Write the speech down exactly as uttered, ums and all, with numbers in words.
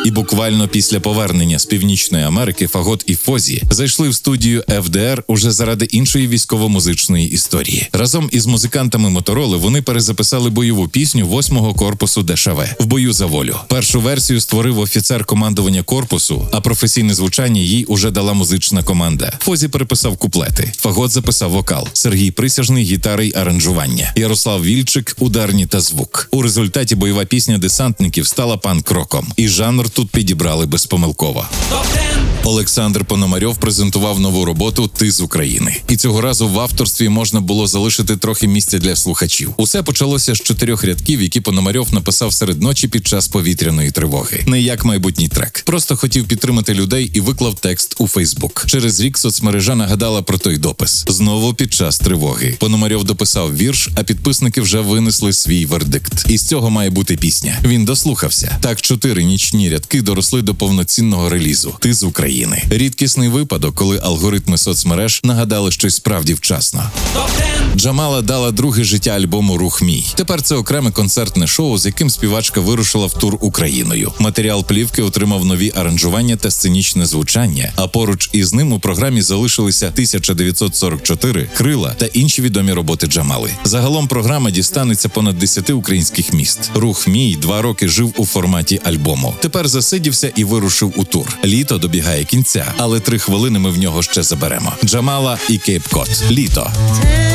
І буквально після повернення з Північної Америки Фагот і Фозі зайшли в студію еф де ер уже заради іншої військово-музичної історії. Разом із музикантами Мотороли вони перезаписали бойову пісню восьмого корпусу де ша ве «В бою за волю». Першу версію створив офіцер командування корпусу, а професійне звучання їй уже дала музична команда. Фозі переписав куплети, Фагот записав вокал, Сергій Присяжний – гітари й аранжування, Ярослав Вільчик – ударні та звук. У результаті бойова пісня десантників стала панк-роком, і жанр тут підібрали безпомилково. Олександр Пономарьов презентував нову роботу «Ти з України». І цього разу в авторстві можна було залишити трохи місця для слухачів. Усе почалося з чотирьох рядків, які Пономарьов написав серед ночі під час повітряної тривоги. Не як майбутній трек. Просто хотів підтримати людей і виклав текст у Фейсбук. Через рік соцмережа нагадала про той допис. Знову під час тривоги. Пономарьов дописав вірш, а підписники вже винесли свій вердикт. І з цього має бути пісня. Він дослухався. Так чотири нічні рядки доросли до повноцінного релізу «Ти з України». Рідкісний випадок, коли алгоритми соцмереж нагадали щось справді вчасно. Джамала дала друге життя альбому «Рух мій». Тепер це окреме концертне шоу, з яким співачка вирушила в тур Україною. Матеріал плівки отримав нові аранжування та сценічне звучання, а поруч із ним у програмі залишилися тисяча дев'ятсот сорок чотири, «Крила» та інші відомі роботи Джамали. Загалом програма дістанеться понад десяти українських міст. «Рух мій» два роки жив у форматі альбому. Тепер засидівся і вирушив у тур. Літо добігає кінця, але три хвилини ми в нього ще заберемо. Джамала і Кейп Кот. Літо.